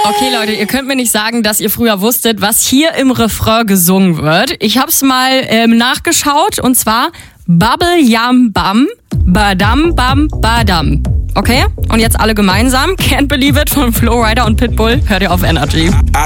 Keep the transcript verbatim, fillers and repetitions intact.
Okay, Leute, ihr könnt mir nicht sagen, dass ihr früher wusstet, was hier im Refrain gesungen wird. Ich hab's mal ähm, nachgeschaut und zwar Bubble Yam Bam, Badam Bam Badam. Okay? Und jetzt alle gemeinsam. Can't Believe It von Flo Rida und Pitbull. Hört ihr auf Energy.